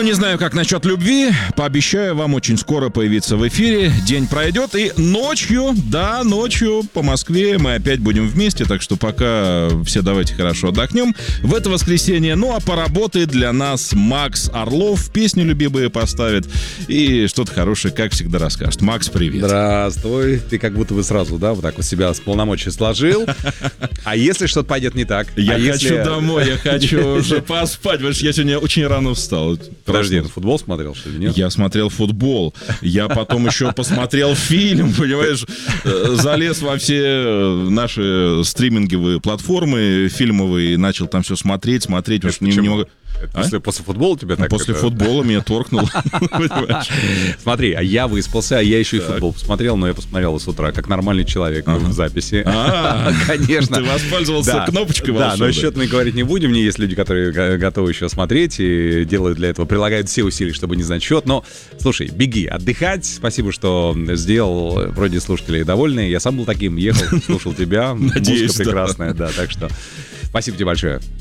не знаю, как насчет любви. Пообещаю вам очень скоро появиться в эфире. День пройдет, и ночью по Москве мы опять будем вместе. Так что пока все давайте хорошо отдохнем в это воскресенье. Ну, а поработает для нас Макс Орлов. Песню любимые поставит и что-то хорошее, как всегда, расскажет. Макс, привет. Здравствуй. Ты как будто бы сразу, да, вот так вот себя с полномочий сложил. А если что-то пойдет не так? Я хочу домой, я хочу уже поспать, потому что я сегодня очень рано встал. Подожди, ты футбол смотрел, что ли, нет? Я смотрел футбол, я потом еще посмотрел фильм, понимаешь, залез во все наши стриминговые платформы фильмовые, начал там все смотреть, уж не могу... После футбола тебя так... После футбола меня торкнуло. Смотри, а я выспался, а я еще и футбол посмотрел, но я посмотрел с утра, как нормальный человек в записи. Конечно. Ты воспользовался кнопочкой волшебной. Да, но счет мы говорить не будем. Не есть люди, которые готовы еще смотреть и делают для этого, прилагают все усилия, чтобы не знать счет. Но, слушай, беги отдыхать. Спасибо, что сделал. Вроде слушатели довольны. Я сам был таким, ехал, слушал тебя. Музыка прекрасная, да, так что спасибо тебе большое.